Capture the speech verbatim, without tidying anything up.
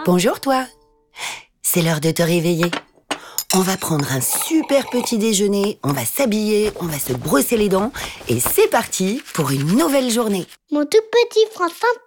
Bonjour toi. C'est l'heure de te réveiller. On va prendre un super petit déjeuner, on va s'habiller, on va se brosser les dents et c'est parti pour une nouvelle journée. Mon tout petit François